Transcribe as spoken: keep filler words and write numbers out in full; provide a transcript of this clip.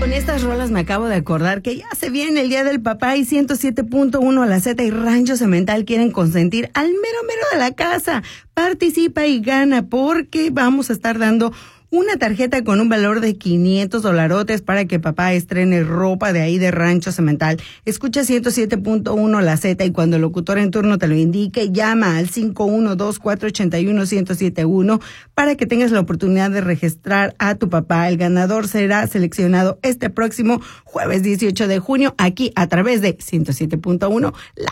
Con estas rolas me acabo de acordar que ya se viene el Día del Papá y ciento siete punto uno La Z y Rancho Cemental quieren consentir al mero mero de la casa. Participa y gana porque vamos a estar dando una tarjeta con un valor de quinientos dolarotes para que papá estrene ropa de ahí de Rancho Cemental. Escucha ciento siete punto uno La Z y cuando el locutor en turno te lo indique, llama al cinco uno dos, cuatro ocho uno, uno cero siete uno para que tengas la oportunidad de registrar a tu papá. El ganador será seleccionado este próximo jueves dieciocho de junio aquí a través de ciento siete punto uno La